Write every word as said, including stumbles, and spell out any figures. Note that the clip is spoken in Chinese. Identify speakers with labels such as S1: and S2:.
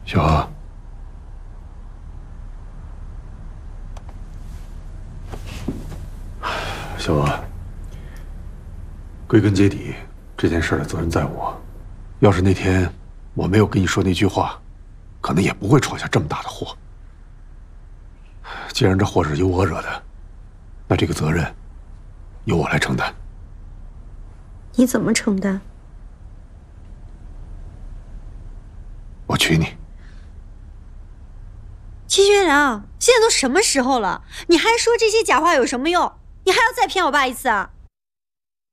S1: 小娥，小娥，归根结底，这件事的责任在我。要是那天我没有跟你说那句话，可能也不会闯下这么大的祸。既然这祸是由我惹的，那这个责任由我来承担。
S2: 你怎么承担？
S1: 我娶你。
S2: 齐学良，现在都什么时候了，你还说这些假话有什么用？你还要再骗我爸一次啊？